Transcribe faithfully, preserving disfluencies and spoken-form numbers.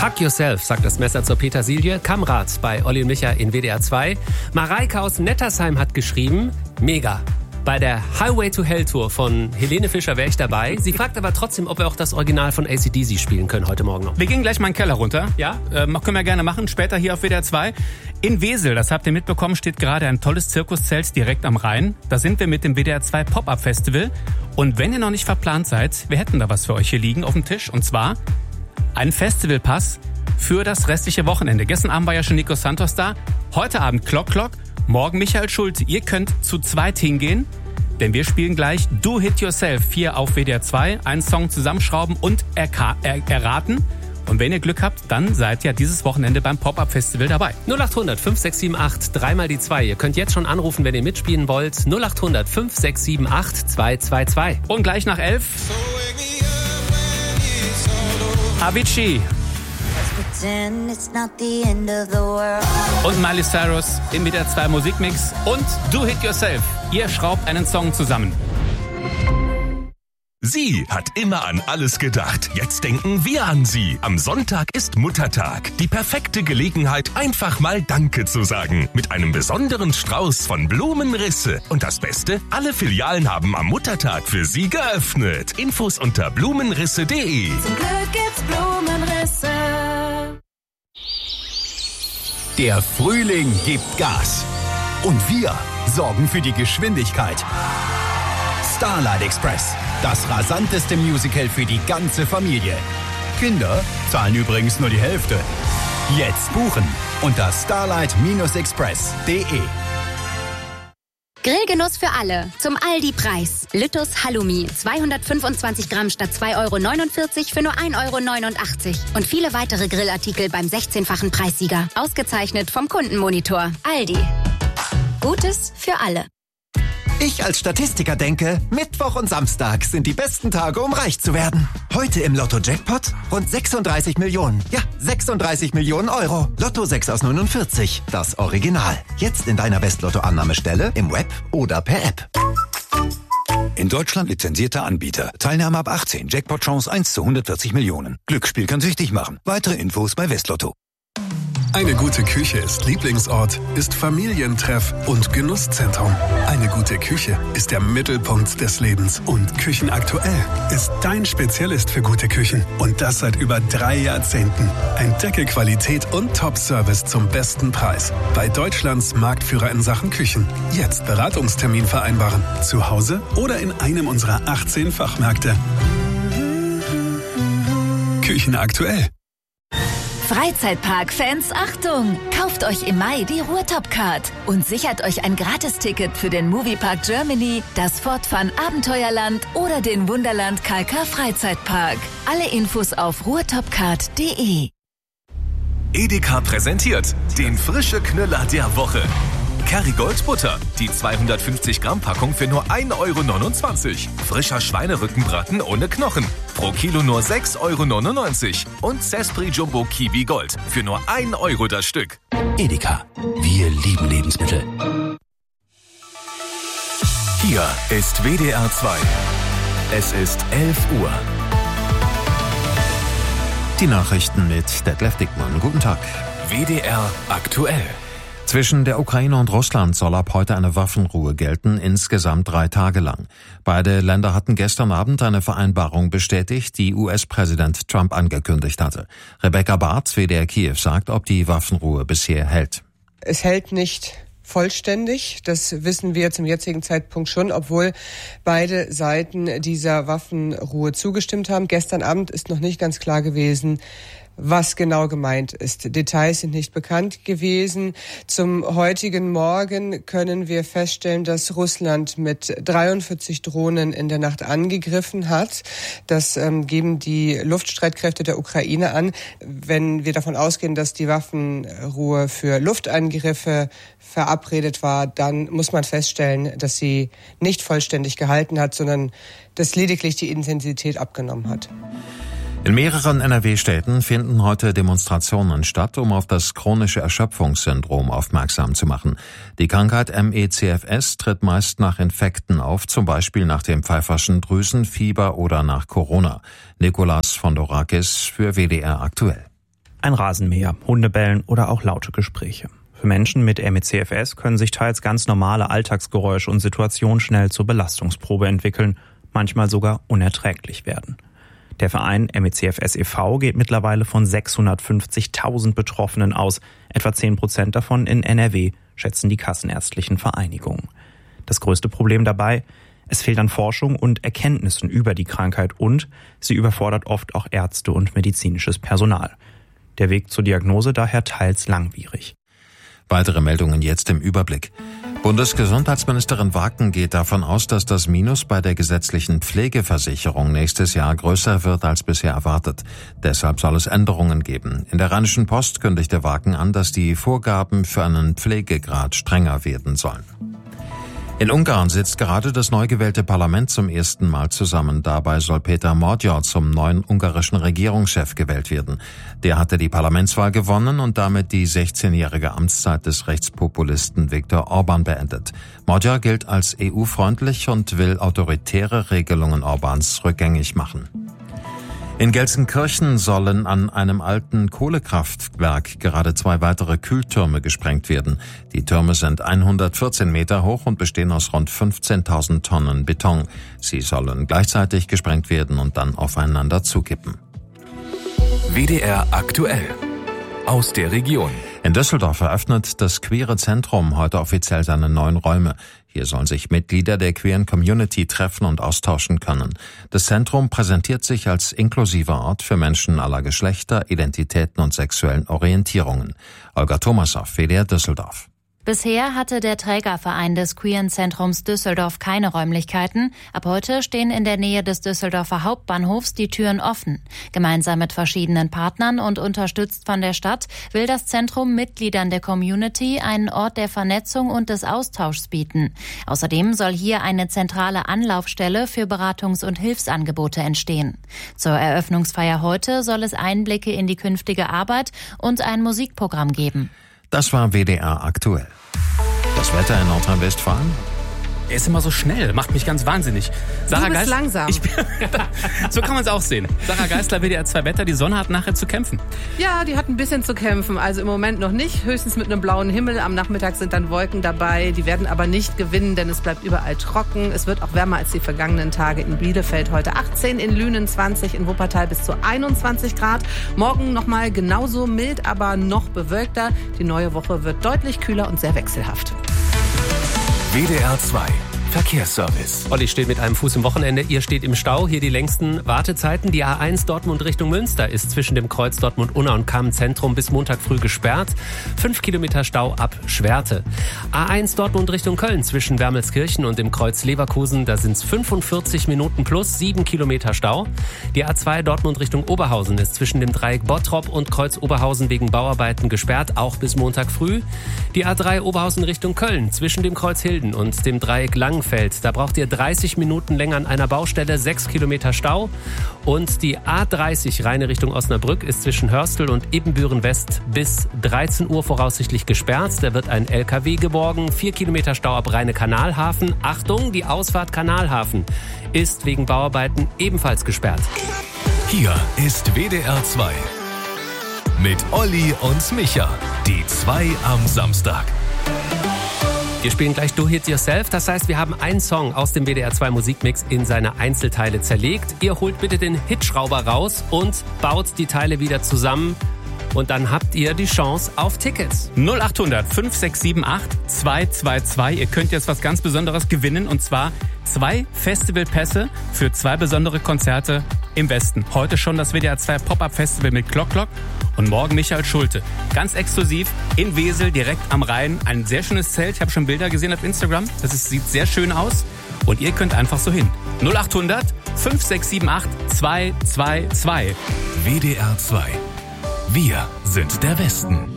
Hug Yourself, sagt das Messer zur Petersilie. Kamrat bei Olli und Micha in W D R zwei. Mareike aus Nettersheim hat geschrieben, mega. Bei der Highway to Hell Tour von Helene Fischer wäre ich dabei. Sie fragt aber trotzdem, ob wir auch das Original von A C D C spielen können heute Morgen noch. Wir gehen gleich mal in den Keller runter. Ja? Äh, können wir gerne machen, später hier auf W D R zwei. In Wesel, das habt ihr mitbekommen, steht gerade ein tolles Zirkuszelt direkt am Rhein. Da sind wir mit dem W D R zwei Pop-Up Festival. Und wenn ihr noch nicht verplant seid, wir hätten da was für euch hier liegen auf dem Tisch. Und zwar ein Festivalpass für das restliche Wochenende. Gestern Abend war ja schon Nico Santos da. Heute Abend Clock Clock. Morgen Michael Schulte. Ihr könnt zu zweit hingehen, denn wir spielen gleich Do Hit Yourself hier auf W D R zwei. Einen Song zusammenschrauben und erka- er- erraten. Und wenn ihr Glück habt, dann seid ihr dieses Wochenende beim Pop-Up-Festival dabei. null acht hundert fünf sechs sieben acht, dreimal die zwei. Ihr könnt jetzt schon anrufen, wenn ihr mitspielen wollt. null acht hundert fünf sechs sieben acht zwei zwei zwei. Und gleich nach elf Avicii und Miley Cyrus im W D R zwei Musikmix und Do Hit Yourself. Ihr schraubt einen Song zusammen. Sie hat immer an alles gedacht. Jetzt denken wir an sie. Am Sonntag ist Muttertag. Die perfekte Gelegenheit, einfach mal Danke zu sagen. Mit einem besonderen Strauß von Blumenrisse. Und das Beste, alle Filialen haben am Muttertag für Sie geöffnet. Infos unter blumenrisse punkt de. Zum Glück gibt's Blumenrisse. Der Frühling gibt Gas. Und wir sorgen für die Geschwindigkeit. Starlight Express. Das rasanteste Musical für die ganze Familie. Kinder zahlen übrigens nur die Hälfte. Jetzt buchen unter starlight express punkt de. Grillgenuss für alle. Zum Aldi-Preis. Lüttus Halloumi. zweihundertfünfundzwanzig Gramm statt zwei Euro neunundvierzig für nur ein Euro neunundachtzig. Und viele weitere Grillartikel beim sechzehnfachen Preissieger. Ausgezeichnet vom Kundenmonitor. Aldi. Gutes für alle. Ich als Statistiker denke, Mittwoch und Samstag sind die besten Tage, um reich zu werden. Heute im Lotto-Jackpot rund sechsunddreißig Millionen. Ja, sechsunddreißig Millionen Euro. Lotto sechs aus neunundvierzig. Das Original. Jetzt in deiner West-Lotto-Annahmestelle, im Web oder per App. In Deutschland lizenzierter Anbieter. Teilnahme ab achtzehn. Jackpot-Chance eins zu hundertvierzig Millionen. Glücksspiel kann süchtig machen. Weitere Infos bei Westlotto. Eine gute Küche ist Lieblingsort, ist Familientreff und Genusszentrum. Eine gute Küche ist der Mittelpunkt des Lebens. Und Küchenaktuell ist dein Spezialist für gute Küchen. Und das seit über drei Jahrzehnten. Entdecke Qualität und Top-Service zum besten Preis. Bei Deutschlands Marktführer in Sachen Küchen. Jetzt Beratungstermin vereinbaren. Zu Hause oder in einem unserer achtzehn Fachmärkte. Küchenaktuell. Freizeitpark-Fans, Achtung! Kauft euch im Mai die Ruhrtop-Card und sichert euch ein Gratisticket für den Moviepark Germany, das Fort Fun Abenteuerland oder den Wunderland Kalkar Freizeitpark. Alle Infos auf ruhrtopcard punkt de. Edeka präsentiert den frische Knüller der Woche. Kerrygold Butter, die zweihundertfünfzig Gramm Packung für nur ein Euro neunundzwanzig. Frischer Schweinerückenbraten ohne Knochen, pro Kilo nur sechs Euro neunundneunzig. Und Cespri Jumbo Kiwi Gold für nur ein Euro das Stück. Edeka. Wir lieben Lebensmittel. Hier ist W D R zwei. Es ist elf Uhr. Die Nachrichten mit Detlef Dickmann. Guten Tag. W D R aktuell. Zwischen der Ukraine und Russland soll ab heute eine Waffenruhe gelten, insgesamt drei Tage lang. Beide Länder hatten gestern Abend eine Vereinbarung bestätigt, die U S-Präsident Trump angekündigt hatte. Rebecca Barth, W D R Kiew, sagt, ob die Waffenruhe bisher hält. Es hält nicht vollständig, das wissen wir zum jetzigen Zeitpunkt schon, obwohl beide Seiten dieser Waffenruhe zugestimmt haben. Gestern Abend ist noch nicht ganz klar gewesen, was genau gemeint ist. Details sind nicht bekannt gewesen. Zum heutigen Morgen können wir feststellen, dass Russland mit dreiundvierzig Drohnen in der Nacht angegriffen hat. Das ähm, geben die Luftstreitkräfte der Ukraine an. Wenn wir davon ausgehen, dass die Waffenruhe für Luftangriffe verabredet war, dann muss man feststellen, dass sie nicht vollständig gehalten hat, sondern dass lediglich die Intensität abgenommen hat. In mehreren N R W-Städten finden heute Demonstrationen statt, um auf das chronische Erschöpfungssyndrom aufmerksam zu machen. Die Krankheit M E C F S tritt meist nach Infekten auf, zum Beispiel nach dem Pfeiferschen Drüsenfieber oder nach Corona. Nikolas Fondorakis für W D R aktuell. Ein Rasenmäher, Hundebellen oder auch laute Gespräche. Für Menschen mit M E C F S können sich teils ganz normale Alltagsgeräusche und Situationen schnell zur Belastungsprobe entwickeln, manchmal sogar unerträglich werden. Der Verein M E C F S e V geht mittlerweile von sechshundertfünfzigtausend Betroffenen aus, etwa zehn Prozent davon in N R W, schätzen die kassenärztlichen Vereinigungen. Das größte Problem dabei: Es fehlt an Forschung und Erkenntnissen über die Krankheit und sie überfordert oft auch Ärzte und medizinisches Personal. Der Weg zur Diagnose daher teils langwierig. Weitere Meldungen jetzt im Überblick. Bundesgesundheitsministerin Waken geht davon aus, dass das Minus bei der gesetzlichen Pflegeversicherung nächstes Jahr größer wird als bisher erwartet. Deshalb soll es Änderungen geben. In der Rheinischen Post kündigte Waken an, dass die Vorgaben für einen Pflegegrad strenger werden sollen. In Ungarn sitzt gerade das neu gewählte Parlament zum ersten Mal zusammen. Dabei soll Péter Magyar zum neuen ungarischen Regierungschef gewählt werden. Der hatte die Parlamentswahl gewonnen und damit die sechzehnjährige Amtszeit des Rechtspopulisten Viktor Orbán beendet. Magyar gilt als E U-freundlich und will autoritäre Regelungen Orbáns rückgängig machen. In Gelsenkirchen sollen an einem alten Kohlekraftwerk gerade zwei weitere Kühltürme gesprengt werden. Die Türme sind hundertvierzehn Meter hoch und bestehen aus rund fünfzehntausend Tonnen Beton. Sie sollen gleichzeitig gesprengt werden und dann aufeinander zukippen. W D R aktuell aus der Region. In Düsseldorf eröffnet das Queere Zentrum heute offiziell seine neuen Räume. Hier sollen sich Mitglieder der queeren Community treffen und austauschen können. Das Zentrum präsentiert sich als inklusiver Ort für Menschen aller Geschlechter, Identitäten und sexuellen Orientierungen. Olga Thomasow, W D R Düsseldorf. Bisher hatte der Trägerverein des Queeren Zentrums Düsseldorf keine Räumlichkeiten. Ab heute stehen in der Nähe des Düsseldorfer Hauptbahnhofs die Türen offen. Gemeinsam mit verschiedenen Partnern und unterstützt von der Stadt will das Zentrum Mitgliedern der Community einen Ort der Vernetzung und des Austauschs bieten. Außerdem soll hier eine zentrale Anlaufstelle für Beratungs- und Hilfsangebote entstehen. Zur Eröffnungsfeier heute soll es Einblicke in die künftige Arbeit und ein Musikprogramm geben. Das war W D R aktuell. Das Wetter in Nordrhein-Westfalen? Er ist immer so schnell, macht mich ganz wahnsinnig. Sarah du bist Geisler, langsam. Ich, so kann man es auch sehen. Sarah Geisler, W D R zwei Wetter, die Sonne hat nachher zu kämpfen. Ja, die hat ein bisschen zu kämpfen. Also im Moment noch nicht, höchstens mit einem blauen Himmel. Am Nachmittag sind dann Wolken dabei. Die werden aber nicht gewinnen, denn es bleibt überall trocken. Es wird auch wärmer als die vergangenen Tage. In Bielefeld heute achtzehn, in Lünen zwanzig, in Wuppertal bis zu einundzwanzig Grad. Morgen nochmal genauso mild, aber noch bewölkter. Die neue Woche wird deutlich kühler und sehr wechselhaft. W D R zwei Verkehrsservice. Olli steht mit einem Fuß im Wochenende. Ihr steht im Stau. Hier die längsten Wartezeiten. Die A eins Dortmund Richtung Münster ist zwischen dem Kreuz Dortmund-Unna und Kamm-Zentrum bis Montag früh gesperrt. Fünf Kilometer Stau ab Schwerte. A eins Dortmund Richtung Köln zwischen Wermelskirchen und dem Kreuz Leverkusen. Da sind es fünfundvierzig Minuten plus sieben Kilometer Stau. Die A zwei Dortmund Richtung Oberhausen ist zwischen dem Dreieck Bottrop und Kreuz Oberhausen wegen Bauarbeiten gesperrt. Auch bis Montag früh. Die A drei Oberhausen Richtung Köln zwischen dem Kreuz Hilden und dem Dreieck Langenfeld. Da braucht ihr dreißig Minuten länger an einer Baustelle, sechs Kilometer Stau. Und die A dreißig Rheine Richtung Osnabrück ist zwischen Hörstel und Ibbenbüren West bis dreizehn Uhr voraussichtlich gesperrt. Da wird ein L K W geborgen, vier Kilometer Stau ab Rheine-Kanalhafen. Achtung, die Ausfahrt Kanalhafen ist wegen Bauarbeiten ebenfalls gesperrt. Hier ist W D R zwei mit Olli und Micha, die zwei am Samstag. Wir spielen gleich Do It Yourself, das heißt, wir haben einen Song aus dem W D R zwei Musikmix in seine Einzelteile zerlegt. Ihr holt bitte den Hitschrauber raus und baut die Teile wieder zusammen. Und dann habt ihr die Chance auf Tickets. null achthundert fünf sechs sieben acht zwei zwei zwei. Ihr könnt jetzt was ganz Besonderes gewinnen, und zwar zwei Festivalpässe für zwei besondere Konzerte im Westen. Heute schon das W D R zwei Pop-Up Festival mit Glock Glock und morgen Michael Schulte. Ganz exklusiv in Wesel, direkt am Rhein. Ein sehr schönes Zelt. Ich habe schon Bilder gesehen auf Instagram. Das ist, sieht sehr schön aus. Und ihr könnt einfach so hin. null achthundert fünf sechs sieben acht zwei zwei zwei. W D R zwei. Wir sind der Westen.